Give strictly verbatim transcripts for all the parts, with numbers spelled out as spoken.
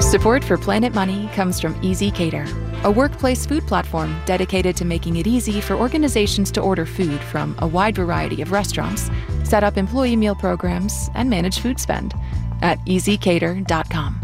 Support for Planet Money comes from ezCater, a workplace food platform dedicated to making it easy for organizations to order food from a wide variety of restaurants, set up employee meal programs, and manage food spend at easy cater dot com.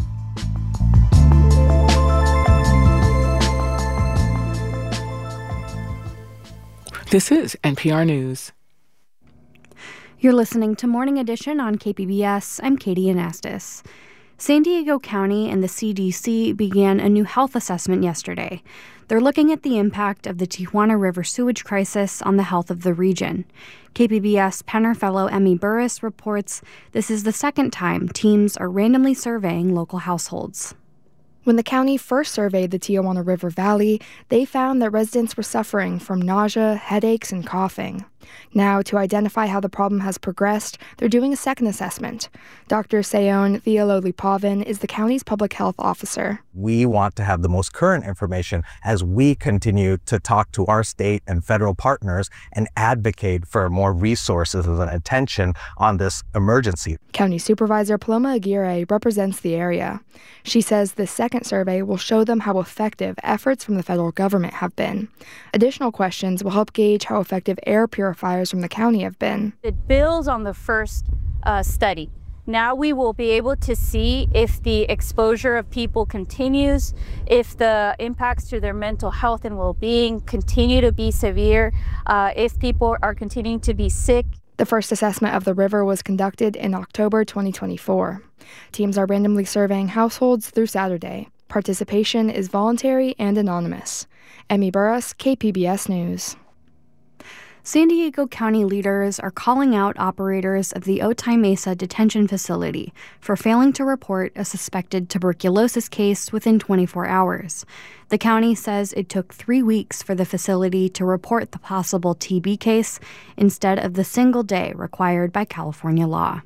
This is N P R News. You're listening to Morning Edition on K P B S. I'm Katie Anastas. San Diego County and the C D C began a new health assessment yesterday. They're looking at the impact of the Tijuana River sewage crisis on the health of the region. K P B S Penner fellow Emmy Burris reports this is the second time teams are randomly surveying local households. When the county first surveyed the Tijuana River Valley, they found that residents were suffering from nausea, headaches, and coughing. Now, to identify how the problem has progressed, they're doing a second assessment. Doctor Sayon Theololipavan is the county's public health officer. We want to have the most current information as we continue to talk to our state and federal partners and advocate for more resources and attention on this emergency. County Supervisor Paloma Aguirre represents the area. She says the second survey will show them how effective efforts from the federal government have been. Additional questions will help gauge how effective air purifiers from the county have been. It builds on the first uh, study. Now we will be able to see if the exposure of people continues, if the impacts to their mental health and well-being continue to be severe, uh, if people are continuing to be sick. The first assessment of the river was conducted in October twenty twenty-four. Teams are randomly surveying households through Saturday. Participation is voluntary and anonymous. Emmy Burris, K P B S News. San Diego County leaders are calling out operators of the Otay Mesa detention facility for failing to report a suspected tuberculosis case within twenty-four hours. The county says it took three weeks for the facility to report the possible T B case instead of the single day required by California law.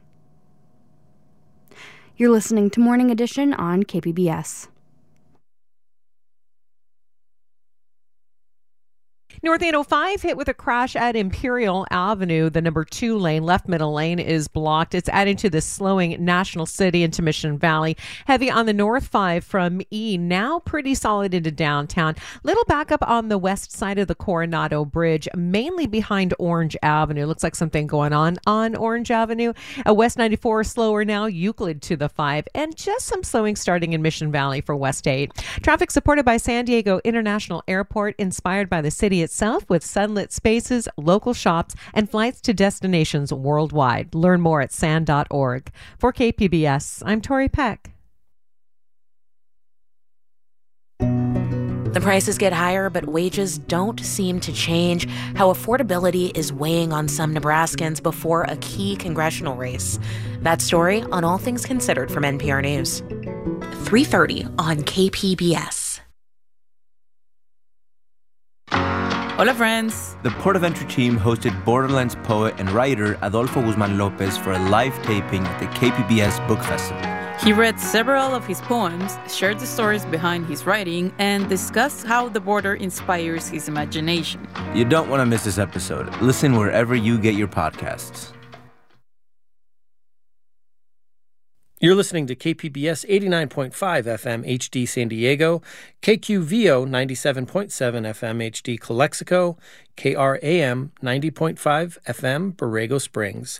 You're listening to Morning Edition on K P B S. North eight oh five hit with a crash at Imperial Avenue. The number two lane, left middle lane, is blocked. It's adding to the slowing National City into Mission Valley. Heavy on the North five from E, now pretty solid into downtown. Little backup on the west side of the Coronado Bridge, mainly behind Orange Avenue. Looks like something going on on Orange Avenue. Uh, West ninety-four slower now, Euclid to the five, and just some slowing starting in Mission Valley for West eight. Traffic supported by San Diego International Airport, inspired by the city itself, with sunlit spaces, local shops, and flights to destinations worldwide. Learn more at san dot org. For K P B S, I'm Tori Peck. The prices get higher, but wages don't seem to change. How affordability is weighing on some Nebraskans before a key congressional race. That story on All Things Considered from N P R News. three thirty on K P B S. Hola, friends. The Port of Entry team hosted Borderlands poet and writer Adolfo Guzman Lopez for a live taping at the K P B S Book Festival. He read several of his poems, shared the stories behind his writing, and discussed how the border inspires his imagination. You don't want to miss this episode. Listen wherever you get your podcasts. You're listening to K P B S eighty-nine point five F M H D San Diego, K Q V O ninety-seven point seven F M H D Calexico, K R A M ninety point five F M Borrego Springs.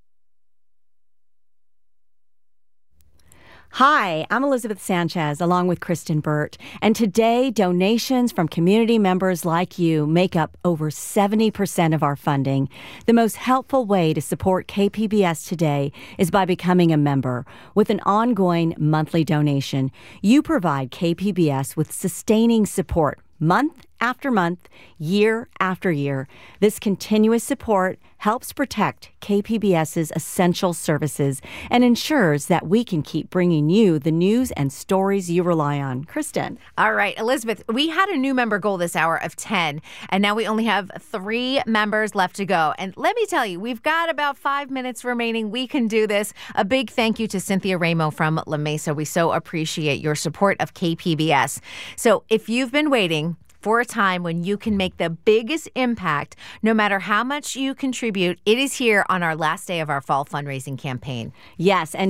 Hi, I'm Elizabeth Sanchez, along with Kristen Burt. And today, donations from community members like you make up over seventy percent of our funding. The most helpful way to support K P B S today is by becoming a member. With an ongoing monthly donation, you provide K P B S with sustaining support month after month, year after year. This continuous support helps protect K P B S's essential services and ensures that we can keep bringing you the news and stories you rely on. Kristen. All right, Elizabeth, we had a new member goal this hour of ten, and now we only have three members left to go. And let me tell you, we've got about five minutes remaining. We can do this. A big thank you to Cynthia Ramo from La Mesa. We so appreciate your support of K P B S. So if you've been waiting for a time when you can make the biggest impact, no matter how much you contribute, it is here on our last day of our fall fundraising campaign. Yes, and